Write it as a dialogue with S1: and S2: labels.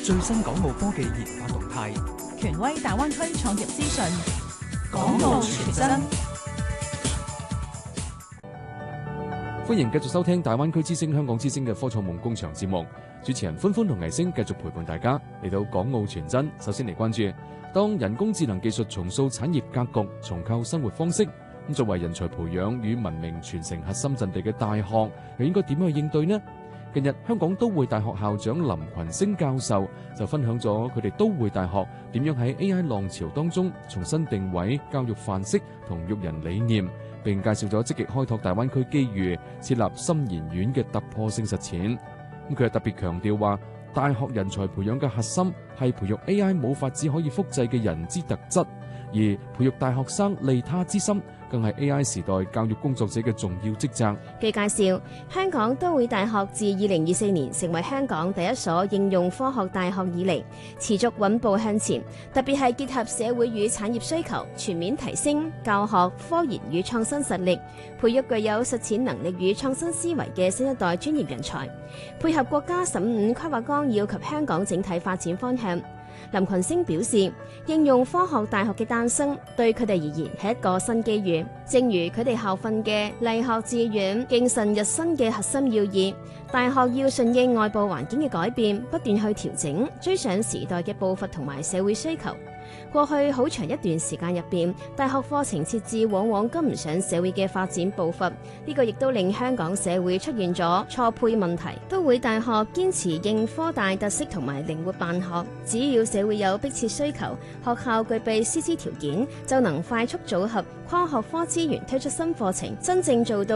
S1: 最新港澳科技研發動態，
S2: 權威大灣區創業資訊，港澳全真。
S3: 歡迎繼續收聽大灣區之聲、香港之聲嘅科創夢工場節目，主持人歡歡同倪星繼續陪伴大家嚟到港澳全真。首先嚟關注，當人工智能技術重塑產業格局、重構生活方式，咁作為人才培養與文明傳承核心陣地嘅大學，又應該點樣去應對呢？近日，香港都會大學校長林群星教授就分享咗佢哋都會大學點樣喺 AI 浪潮當中重新定位教育範式同育人理念，並介紹咗積極開拓大灣區機遇、設立深研院嘅突破性實踐。咁佢又特別強調話，大學人才培養嘅核心係培育 AI 冇法子可以複製嘅人之特質，而培育大學生利他之心，更係 AI 時代教育工作者嘅重要職責。
S4: 據介紹，香港都會大學自2024年成為香港第一所應用科學大學以嚟，持續穩步向前，特別係結合社會與產業需求，全面提升教學、科研與創新實力，培育具有實踐能力與創新思維嘅新一代專業人才，配合國家15規劃綱要及香港整體發展方向。林群星表示，應用科學大學嘅誕生對佢哋而言係一個新機遇，正如佢哋校訓嘅勵學致遠、敬慎日新嘅核心要義，大學要順應外部環境嘅改變，不斷去調整，追上時代嘅步伐同埋社會需求。過去好長一段時間入邊，大學課程設置往往跟唔上社會嘅發展步伐，呢個亦都令香港社會出現咗錯配問題。都會大學堅持應科大特色同埋靈活辦學，只要社會有迫切需求，學校具備師資條件，就能快速組合跨學科資源推出新課程，真正做到